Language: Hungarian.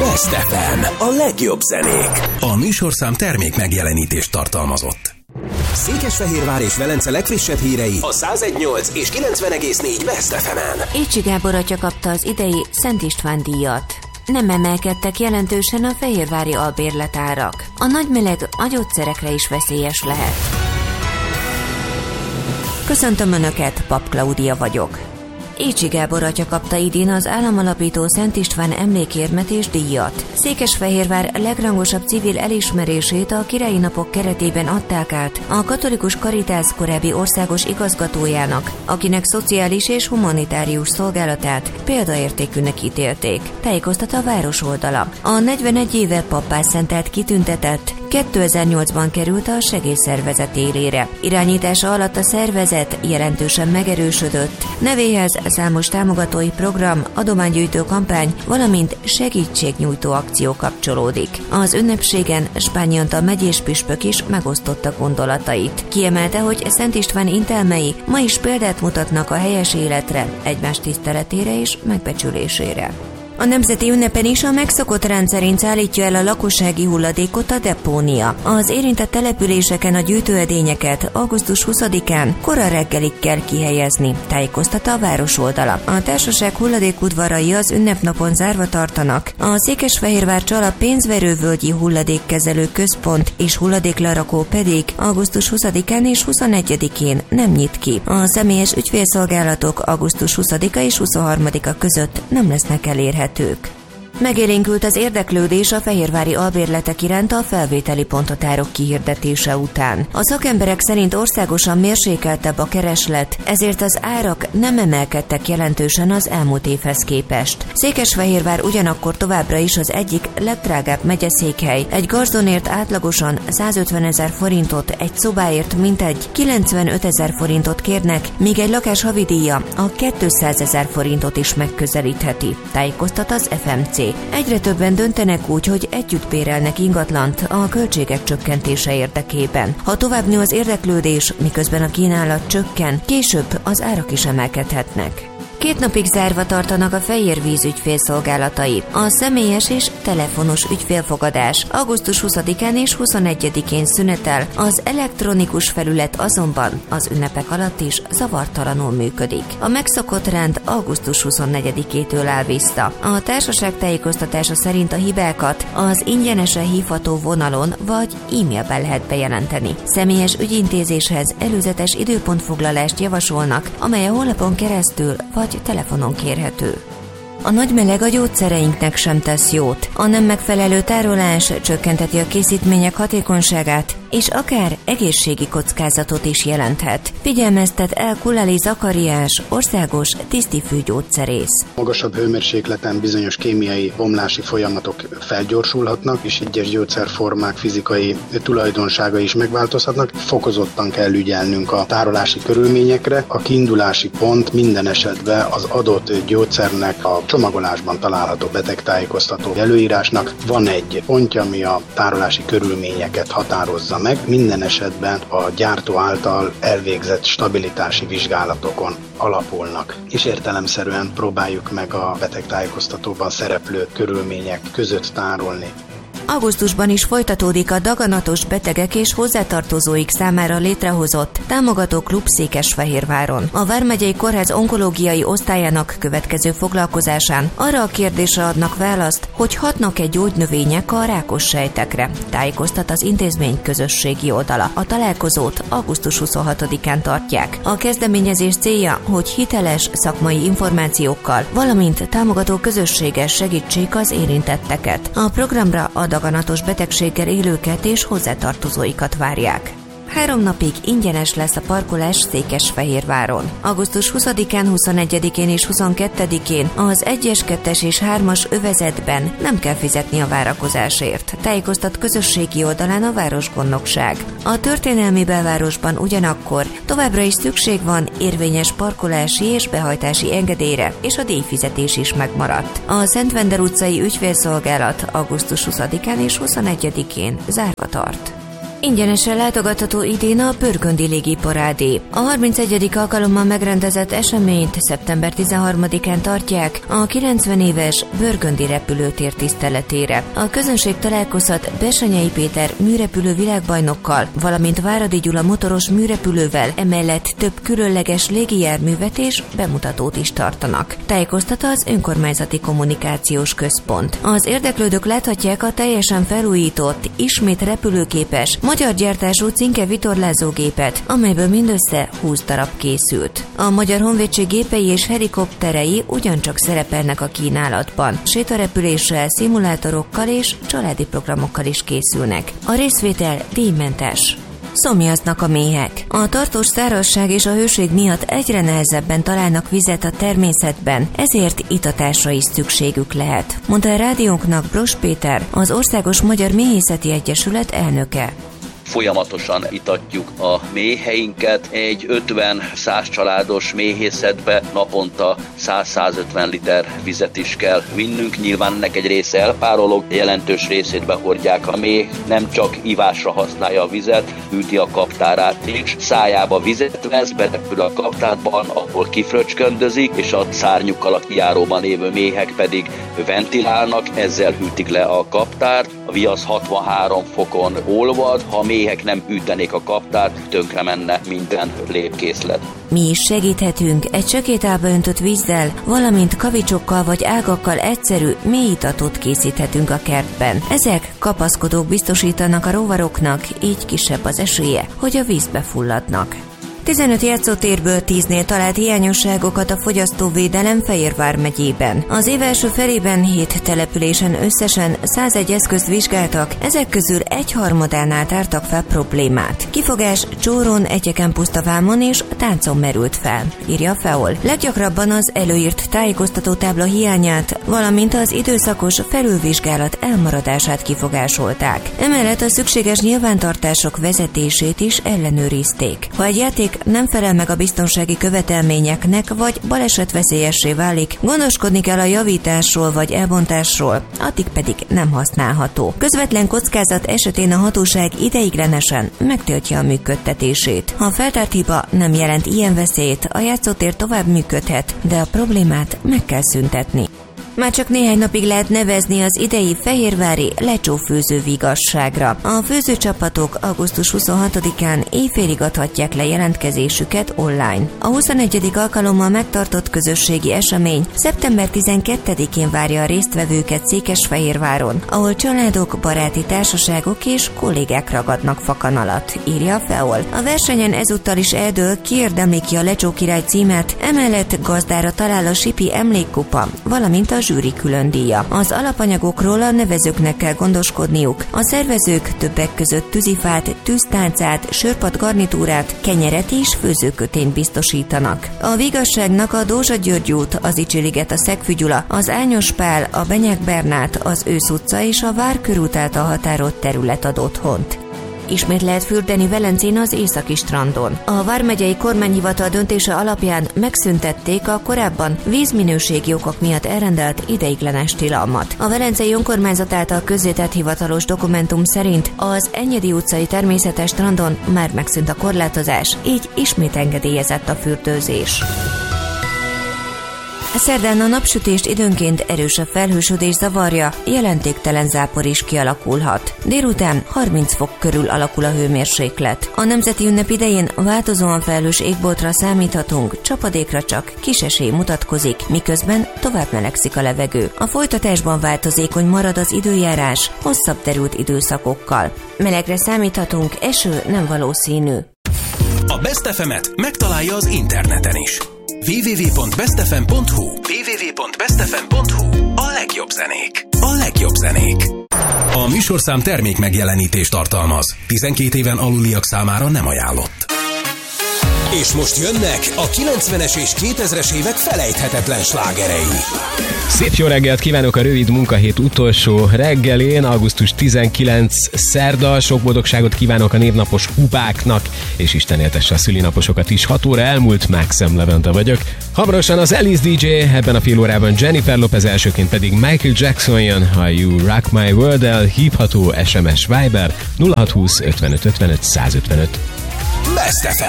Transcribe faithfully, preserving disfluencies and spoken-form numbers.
Best ef em, a legjobb zenék. A műsorszám termék megjelenítést tartalmazott. Székesfehérvár és Velence legfrissebb hírei a száz egy nyolc és kilencven egész négy Best ef emen. Écsi Gábor atya kapta az idei Szent István díjat. Nem emelkedtek jelentősen a fehérvári albérletárak. A nagy meleg a gyógyszerekre is veszélyes lehet. Köszöntöm Önöket, Pap Klaudia vagyok. Écsi Gábor atya kapta idén az államalapító Szent István emlékérmet és díjat. Székesfehérvár legrangosabb civil elismerését a Királyi Napok keretében adták át a Katolikus Karitász korábbi országos igazgatójának, akinek szociális és humanitárius szolgálatát példaértékűnek ítélték, tájékoztat a város oldala. A negyvenegy éve pappá szentelt kitüntetett kétezer-nyolcban került a segélyszervezet élére. Irányítása alatt a szervezet jelentősen megerősödött, nevéhez számos támogatói program, adománygyűjtő kampány, valamint segítségnyújtó akció kapcsolódik. Az ünnepségen Spányi Antal megyés püspök is megosztotta gondolatait. Kiemelte, hogy Szent István intelmei ma is példát mutatnak a helyes életre, egymás tiszteletére és megbecsülésére. A nemzeti ünnepen is a megszokott rendszerint szállítja el a lakossági hulladékot a depónia. Az érintett településeken a gyűjtőedényeket augusztus huszadikán kora reggelig kell kihelyezni, tájékoztatta a város oldala. A társaság hulladékudvarai az ünnepnapon zárva tartanak. A Székesfehérvár Csala pénzverővölgyi hulladékkezelő központ és hulladéklerakó pedig augusztus huszadikán és huszonegyedikén nem nyit ki. A személyes ügyfélszolgálatok augusztus huszadika és huszonharmadika között nem lesznek elérhetők. Megélénkült az érdeklődés a fehérvári albérletek iránt a felvételi pontotárok kihirdetése után. A szakemberek szerint országosan mérsékeltebb a kereslet, ezért az árak nem emelkedtek jelentősen az elmúlt évhez képest. Székesfehérvár ugyanakkor továbbra is az egyik legdrágább megyeszékhely. Egy garzonért átlagosan százötvenezer forintot, egy szobáért mintegy kilencvenötezer forintot kérnek, míg egy lakás havidíja a kétszázezer forintot is megközelítheti, tájékoztat az ef em cé. Egyre többen döntenek úgy, hogy együtt bérelnek ingatlant a költségek csökkentése érdekében. Ha tovább nő az érdeklődés, miközben a kínálat csökken, később az árak is emelkedhetnek. Két napig zárva tartanak a Fejérvíz ügyfélszolgálatai. A személyes és telefonos ügyfélfogadás augusztus huszadikán és huszonegyedikén szünetel, az elektronikus felület azonban az ünnepek alatt is zavartalanul működik. A megszokott rend augusztus huszonnegyedikétől áll vissza. A társaság tájékoztatása szerint a hibákat az ingyenesen hívható vonalon vagy e-mailben lehet bejelenteni. Személyes ügyintézéshez előzetes időpontfoglalást javasolnak, amely a honlapon keresztül vagy telefonon kérhető. A nagy meleg a gyógyszereinknek sem tesz jót. A nem megfelelő tárolás csökkenteti a készítmények hatékonyságát, és akár egészségi kockázatot is jelenthet. Figyelmeztet el Kulali Zakariás, országos tisztifű gyógyszerész. Magasabb hőmérsékleten bizonyos kémiai bomlási folyamatok felgyorsulhatnak, és egyes gyógyszerformák fizikai tulajdonságai is megváltozhatnak. Fokozottan kell ügyelnünk a tárolási körülményekre. A kiindulási pont minden esetben az adott gyógyszernek a csomagolásban található betegtájékoztató előírásnak van egy pontja, ami a tárolási körülményeket határozza meg. Minden esetben a gyártó által elvégzett stabilitási vizsgálatokon alapulnak, és értelemszerűen próbáljuk meg a betegtájékoztatóban szereplő körülmények között tárolni. Augusztusban is folytatódik a daganatos betegek és hozzátartozóik számára létrehozott támogató klub Székesfehérváron. A Vármegyei Kórház onkológiai osztályának következő foglalkozásán arra a kérdésre adnak választ, hogy hatnak-e gyógynövények a rákos sejtekre, tájékoztat az intézmény közösségi oldala. A találkozót augusztus huszonhatodikán tartják. A kezdeményezés célja, hogy hiteles szakmai információkkal, valamint támogató közösséggel segítsék az érintetteket. A programra a daganatos betegséggel élőket és hozzátartozóikat várják. Három napig ingyenes lesz a parkolás Székesfehérváron. augusztus huszadikán, huszonegyedikén és huszonkettedikén az egyes, kettes és hármas övezetben nem kell fizetni a várakozásért, tájékoztat közösségi oldalán a városgondnokság. A történelmi belvárosban ugyanakkor továbbra is szükség van érvényes parkolási és behajtási engedélyre, és a díjfizetés is megmaradt. A Szentvender utcai ügyfélszolgálat augusztus huszadikán és huszonegyedikén zárva tart. Ingyenesen látogatható idén a Pörköndi Légiparádé. A harmincegyedik alkalommal megrendezett eseményt szeptember tizenharmadikán tartják a kilencven éves Pörköndi repülőtér tiszteletére. A közönség találkozhat Bessenyei Péter műrepülő világbajnokkal, valamint Váradi Gyula motoros műrepülővel, emellett több különleges légijárművet és bemutatót is tartanak. Tájékoztat az Önkormányzati Kommunikációs Központ. Az érdeklődők láthatják a teljesen felújított, ismét repülőképes, magyar gyártású Cinke vitorlázógépet, amelyből mindössze húsz darab készült. A Magyar Honvédség gépei és helikopterei ugyancsak szerepelnek a kínálatban. Sétarepüléssel, szimulátorokkal és családi programokkal is készülnek. A részvétel díjmentes. Szomjaznak a méhek. A tartós szárazság és a hőség miatt egyre nehezebben találnak vizet a természetben, ezért itatásra is szükségük lehet, mondta a rádiónknak Bros Péter, az Országos Magyar Méhészeti Egyesület elnöke. Folyamatosan itatjuk a méheinket. Egy ötven-száz családos méhészetbe naponta száz-százötven liter vizet is kell vinnünk. Nyilván ennek egy része elpárolog, jelentős részét behordják. A méh nem csak ivásra használja a vizet, hűti a kaptárát is. Szájába vizet vesz, berepül a kaptárban, ahol kifröcsköndözik, és a szárnyukkal a kijáróban lévő méhek pedig ventilálnak, ezzel hűtik le a kaptárt. A viasz hatvanhárom fokon olvad, ha a méhek nem hűtenék a kaptárt, tönkre menne minden lépkészlet. Mi is segíthetünk egy sökétába öntött vízzel, valamint kavicsokkal vagy ágakkal egyszerű mélyitatót készíthetünk a kertben. Ezek kapaszkodók biztosítanak a rovaroknak, így kisebb az esélye, hogy a vízbe fulladnak. tizenöt játszótérből tíznél talált hiányosságokat a Fogyasztóvédelem Fehérvár megyében. Az év első felében hét településen összesen százegy eszközt vizsgáltak, ezek közül egyharmadánál tártak fel problémát. Kifogás Csóron, Egyeken, Pusztavámon és Táncon merült fel, írja a FEOL. Leggyakrabban az előírt tájékoztatótábla hiányát, valamint az időszakos felülvizsgálat elmaradását kifogásolták. Emellett a szükséges nyilvántartások vezetését is ellenőrizték. Ha egy játék nem felel meg a biztonsági követelményeknek, vagy balesetveszélyessé válik, gondoskodni kell a javításról vagy elbontásról, addig pedig nem használható. Közvetlen kockázat esetén a hatóság ideiglenesen megtiltja a működtetését. Ha a feltárt hiba nem jelent ilyen veszélyt, a játszótér tovább működhet, de a problémát meg kell szüntetni. Már csak néhány napig lehet nevezni az idei fehérvári lecsófőző vigasságra. A főzőcsapatok augusztus huszonhatodikán éjfélig adhatják le jelentkezésüket online. A huszonegyedik alkalommal megtartott közösségi esemény szeptember tizenkettedikén várja a résztvevőket Székesfehérváron, ahol családok, baráti társaságok és kollégák ragadnak fakanalat, írja a FEOL. A versenyen ezúttal is eldől, ki érdemli ki a Lecsó király címet, emellett gazdára talál a Sipi emlékkupa, valamint a zsűri külön díja. Az alapanyagokról a nevezőknek kell gondoskodniuk. A szervezők többek között tűzifát, tűztáncát, sörpad garnitúrát, kenyeret és főzőkötényt biztosítanak. A vigasságnak a Dózsa György út, az Icsi-liget, a Szegfügyula, az Ányos Pál, a Benyák Bernát, az Ősz utca és a Várkörút által határolt terület ad otthont. Ismét lehet fürdeni Velencén az északi strandon. A vármegyei kormányhivatal döntése alapján megszüntették a korábban vízminőségi okok miatt elrendelt ideiglenes tilalmat. A Velencei Önkormányzat által közzétett hivatalos dokumentum szerint az Enyedi utcai természetes strandon már megszűnt a korlátozás, így ismét engedélyezett a fürdőzés. Szerdán a napsütést időnként erősebb felhősödés zavarja, jelentéktelen zápor is kialakulhat. Délután harminc fok körül alakul a hőmérséklet. A nemzeti ünnep idején változóan felhős égboltra számíthatunk, csapadékra csak kis esély mutatkozik, miközben tovább melegszik a levegő. A folytatásban változékony marad az időjárás, hosszabb terült időszakokkal. Melegre számíthatunk, eső nem valószínű. A Best ef emet megtalálja az interneten is. double-u double-u double-u pont best f m pont h u double-u double-u double-u pont best f m pont h u A legjobb zenék. A legjobb zenék. A műsorszám termék megjelenítést tartalmaz. tizenkét éven aluliak számára nem ajánlott. És most jönnek a kilencvenes és kétezres évek felejthetetlen slágerei. Szép jó reggelt kívánok a rövid munkahét utolsó reggelén, augusztus tizenkilencedike szerda. Sok boldogságot kívánok a névnapos hubáknak, és Isten éltesse a szülinaposokat is. hat óra elmúlt, Maxem Levente vagyok. Hamarosan az Alice dé dzsé, ebben a fél órában Jennifer Lopez, elsőként pedig Michael Jackson jön, a You Rock My World-el, hívható es em es Viber nulla hat húsz ötvenöt ötvenöt százötvenöt. Best ef em.